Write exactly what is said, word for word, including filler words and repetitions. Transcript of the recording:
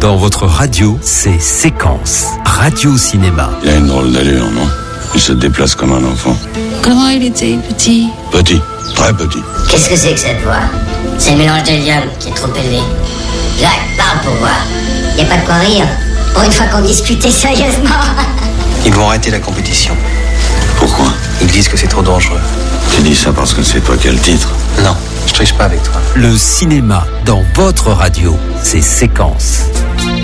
Dans votre radio, c'est Séquence. Radio Cinéma. Il a une drôle d'allure, non? Il se déplace comme un enfant. Comment il était, petit? Petit, très petit. Qu'est-ce que c'est que cette voix? C'est le mélange d'hélium qui est trop élevé. Jacques, parle pour voir. Y a pas de quoi rire. Pour une fois qu'on discutait sérieusement. Ils vont arrêter la compétition. Pourquoi? Ils disent que c'est trop dangereux. Tu dis ça parce que c'est toi qui as le titre? Non, je triche pas avec toi. Le cinéma dans votre radio, c'est Séquence.